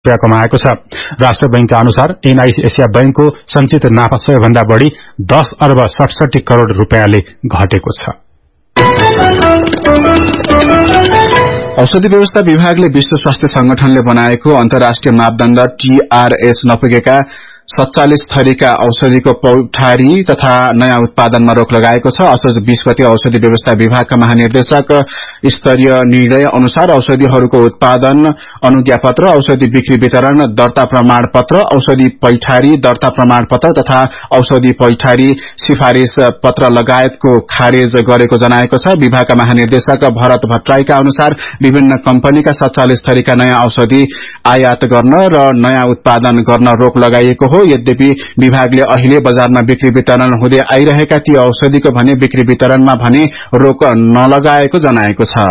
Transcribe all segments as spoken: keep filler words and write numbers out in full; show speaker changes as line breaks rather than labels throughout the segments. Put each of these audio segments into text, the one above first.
रुपियाँ कमाएको छ। राष्ट्र बैंकका अनुसार एनआईसी एसिया बैंकको सञ्चित नाफा सबैभन्दा बढ़ी दस अर्ब सडसठी करोड़ रुपियाँले घटेको छ।
औषधि व्यवस्था विभागले विश्व स्वास्थ्य संगठनले बनाएको अन्तर्राष्ट्रिय मापदण्ड टीआरएस नपुगेका सत्तालीस थरीका औषधिको पौठारी तथा नयाँ उत्पादनमा रोक लगाएको छ। असोज बीस गते औषधि व्यवस्था विभागका महानिर्देशक स्तरीय निर्णय अनुसार औषधिहरूको उत्पादन अनुज्ञापत्र, औषधि बिक्री वितरण दर्ता प्रमाण पत्र, औषधि पैठारी दर्ता प्रमाण पत्र तथा औषधि पैठारी सिफारिश पत्र लगायतको खारेज गरेको जनाएको छ। विभागका महानिर्देशक भरत भट्टराईका अनुसार विभिन्न कम्पनीका सत्तालीस थरीका नयाँ औषधि आयात गर्न र नयाँ उत्पादन गर्न रोक लगाइएको हो। यद्यपि विभागले अहिले बजारमा बिक्री वितरण हुँदै आइरहेका ती औषधिको भने बिक्री वितरणमा भने रोक नलगाएको जनाएको छ।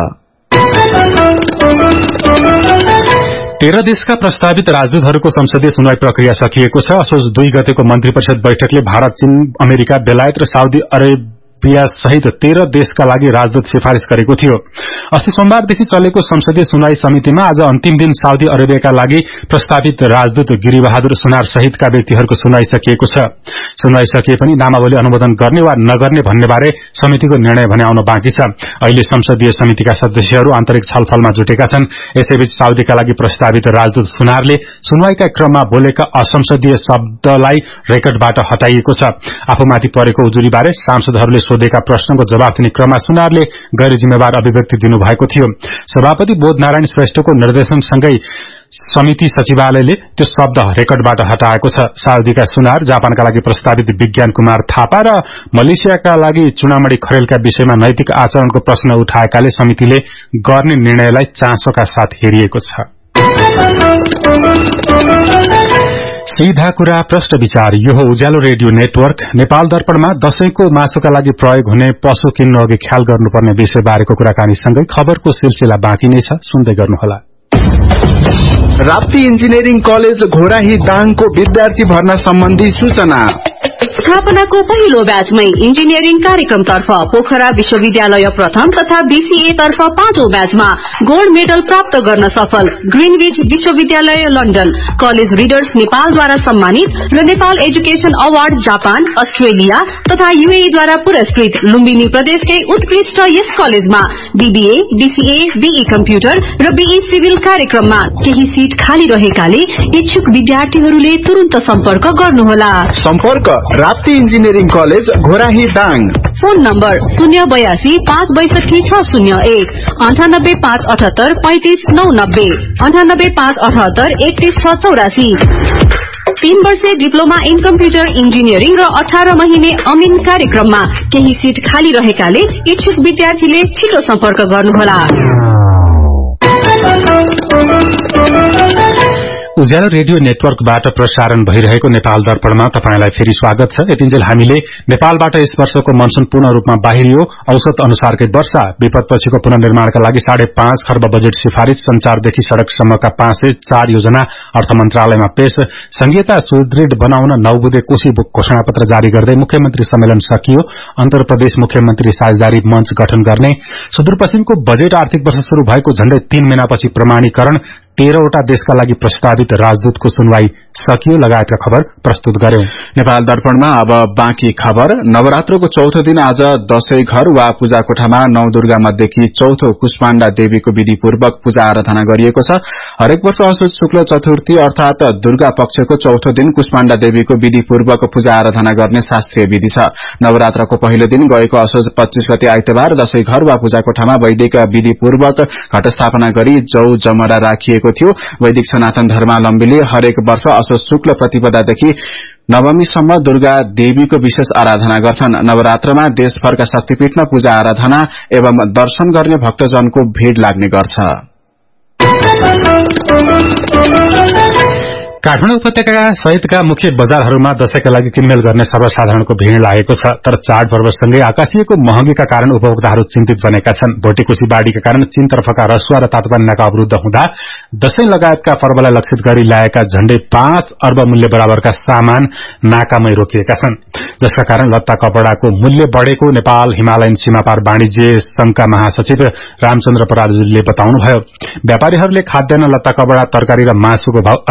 तेह्र देशका प्रस्तावित राजदूतहरूको संसदीय सुनवाई प्रक्रिया सकिएको छ। असोज दुई गतेको मन्त्री परिषद बैठकले भारत, चीन, अमेरिका, बेलायत र साउदी अरेबिया सहित तेह्र देशका लागि राजदूत सिफारिश गरेको थियो। अस्ति सोमबारदेखि चलेको संसदीय सुनवाई समितिमा आज अन्तिम दिन साउदी अरेबियाका लागि प्रस्तावित राजदूत गिरिबहादुर सुनार सहितका व्यक्तिहरूको सुनवाई सकिएको छ। सुनवाई सकिए पनि नामावली अनुमोदन गर्ने वा नगर्ने भन्नेबारे समितिको निर्णय भने आउन बाँकी छ। अहिले संसदीय समितिका सदस्यहरू आन्तरिक छलफलमा जुटेका छन्। यसैबीच साउदीका लागि प्रस्तावित राजदूत सुनारले सुनवाईका क्रममा बोलेका असंसदीय शब्दलाई रेकर्डबाट हटाइएको छ। आफूमाथि परेको उजुरीबारे सांसदहरूले सोधेका प्रश्नको जवाफ दिने क्रममा सुनारले गैर जिम्मेवार अभिव्यक्ति दिनुभएको थियो। सभापति बोधनारायण श्रेष्ठको निर्देशनसँगै समिति सचिवालयले त्यो शब्द रेकर्डबाट हटाएको छ। साउदीका सुनार, जापानका लागि प्रस्तावित विज्ञान कुमार थापा र मलेसियाका लागि चुनामणी खरेलका विषयमा नैतिक आचरणको प्रश्न उठाएकाले समितिले गर्ने निर्णयलाई चासोका साथ हेरिएको छ। सीधा कुरा प्रश्न विचार, यो हो उज्यालो रेडियो नेटवर्क। नेपाल दर्पणमा दशैंको मासुका लागि प्रयोग हुने पशु किन्नु अघि ख्याल गर्नुपर्ने विषय बारेको कुराकानीसँगै खबरको सिलसिला बाँकी नै छ, सुन्दै गर्नुहोला।
राप्ती इन्जिनियरिङ कलेज घोराही दाङको विद्यार्थी भर्ना सम्बन्धी सूचना।
स्थापनाको पहिलो ब्याचमै इन्जिनियरिङ कार्यक्रमतर्फ पोखरा विश्वविद्यालय प्रथम तथा बीसीए तर्फ पाँचौं ब्याचमा गोल्ड मेडल प्राप्त गर्न सफल ग्रीनविच विश्वविद्यालय लन्डन, कलेज रिडर्स नेपालद्वारा सम्मानित र Nepal education award Japan, Australia तथा यूएईद्वारा पुरस्कृत लुम्बिनी प्रदेशकै उत्कृष्ट यस कलेजमा बीबीए, बीसीए, बीई कम्प्युटर र बीई सिभिल कार्यक्रममा केही सीट खाली रहेकाले इच्छुक विद्यार्थीहरूले तुरन्त सम्पर्क गर्नुहोला।
सम्पर्क Rapti engineering college Ghorahi Dang.
Phone number शून्य बयासी पाँच बैसठी छ शून्य एक, अन्ठानब्बे पाँच अठहत्तर पैंतिस नौ नब्बे, अन्ठानब्बे पाँच अठहत्तर एकतीस छ चौरासी। तीन वर्षे डिप्लोमा इन कम्प्युटर इन्जिनियरिङ र अठार महिने अमिन कार्यक्रममा केही सीट खाली रहेकाले इच्छुक विद्यार्थीले छिटो सम्पर्क गर्नुहोला।
उज्यालो रेडियो नेटवर्कबाट प्रसारण भइरहेको नेपाल दर्पणमा तपाईंलाई फेरि स्वागत छ। यतिन्जेल हामीले नेपालबाट यस वर्षको मनसून पूर्ण रूपमा बाहिरियो, औसत अनुसारकै वर्षा, विपदपछिको पुनर्निर्माणका लागि साढे पाँच खर्ब बजेट सिफारिश, संचारदेखि सड़कसम्मका पाँच सय चार योजना अर्थ मन्त्रालयमा पेश, संघीयता सुदृढ़ बनाउन नौ बुँदे कोशी घोषणा पत्र जारी गर्दै मुख्यमन्त्री सम्मेलन सकियो, अन्तर प्रदेश मुख्यमन्त्री साझेदारी मञ्च गठन गर्ने, सुदूरपश्चिमको बजेट आर्थिक वर्ष शुरू भएको झण्डै तीन महिनापछि प्रमाणीकरण, तेह्रवटा देशका लागि प्रस्तावित राजदूतको सुनवाई सकियो लगायतका खबर प्रस्तुत गर्यौं।
नेपाल दर्पणमा अब बाँकी खबर। नवरात्रको चौथो दिन आज दशैं घर वा पूजा कोठामा नौ दुर्गा मध्येकी चौथो कुष्माण्डा देवीको विधिपूर्वक पूजा आराधना गरिएको छ। हरेक वर्ष असोज शुक्ल चतुर्थी अर्थात दुर्गा पक्षको चौथो दिन कुष्माण्डा देवीको विधिपूर्वक पूजा आराधना गर्ने शास्त्रीय विधि छ। नवरात्रको पहिलो दिन गएको असोज पच्चीस गते आइतबार दशैं घर वा पूजा कोठामा वैदिक विधिपूर्वक घटस्थापना गरी जौ जमरा राखिएको थियो। वैदिक सनातन धर्मावलम्बीले हरेक वर्ष असोज शुक्ल प्रतिपदादेखि नवमीसम्म दुर्गा देवीको विशेष आराधना गर्छन्। नवरात्रमा देशभरका शक्तिपीठमा पूजा आराधना एवं दर्शन गर्ने भक्तजनको भीड़ लाग्ने गर्छ।
काठमाडौँ उपत्यका सहितका मुख्य बजारहरूमा दशैंका लागि किनमेल गर्ने सर्वसाधारणको भीड़ लागेको छ, तर चाडपर्वसँगै आकाशिएको महँगीका कारण उपभोक्ताहरू चिन्तित बनेका छन्। भोटेकोशी बाढ़ीका कारण चीनतर्फका रसुवा र तातोपानी नाका अवरूद्ध हुँदा दशैं लगायतका पर्वलाई लक्षित गरी ल्याएका झण्डै पाँच अर्ब मूल्य बराबरका सामान नाकामै रोकिएका छन्, जसका कारण लत्ता कपड़ाको मूल्य बढ़ेको नेपाल हिमालयन सीमापार वाणिज्य संघका महासचिव रामचन्द्र पराजुलीले बताउनुभयो। व्यापारीहरूले खाद्यान्न, लत्ता कपड़ा, तरकारी र मासुको भाव